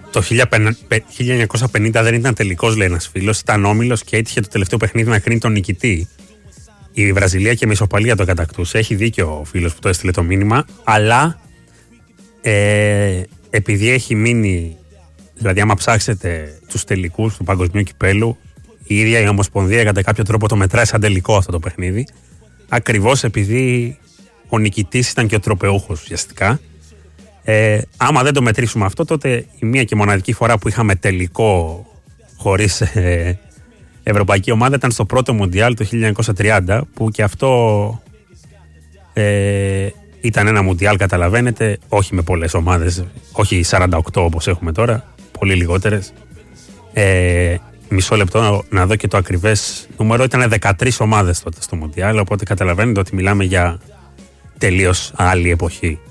Το 1950 δεν ήταν τελικός, λέει ένας φίλος, ήταν όμιλος και έτυχε το τελευταίο παιχνίδι να κρίνει τον νικητή. Η Βραζιλία και με ισοπαλία το κατακτούσε. Έχει δίκιο ο φίλος που το έστειλε το μήνυμα, αλλά επειδή έχει μείνει, δηλαδή άμα ψάξετε τους τελικούς του Παγκοσμίου Κυπέλου, η ίδια η Ομοσπονδία κατά κάποιο τρόπο το μετράει σαν τελικό αυτό το παιχνίδι, ακριβώς επειδή ο νικητής ήταν και ο τροπεούχος ουσιαστικά. Άμα δεν το μετρήσουμε αυτό, τότε η μία και μοναδική φορά που είχαμε τελικό χωρίς ευρωπαϊκή ομάδα ήταν στο πρώτο Μουντιάλ το 1930, που και αυτό ήταν ένα Μουντιάλ, καταλαβαίνετε, όχι με πολλές ομάδες, όχι 48 όπως έχουμε τώρα, πολύ λιγότερες. Μισό λεπτό να δω και το ακριβές νούμερο, ήταν 13 ομάδες τότε στο Μουντιάλ, οπότε καταλαβαίνετε ότι μιλάμε για τελείως άλλη εποχή.